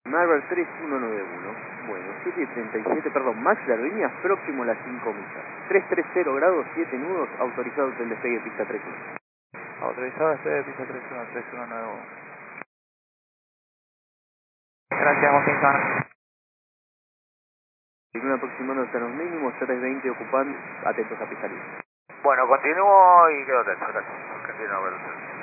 Marvel 3191. Bueno, 7:37, perdón, Max de Aerolíneas, próximo a las 5 millas. 330 grados, 7 nudos, autorizado el despegue pista 31. Autorizado despegue de pista 31, 3191. Gracias, Washington. Circula aproximándose a los mínimos, 320 ocupantes, atentos a pista libre. Bueno, continúo y quedo atento, gracias. Continúo, gracias.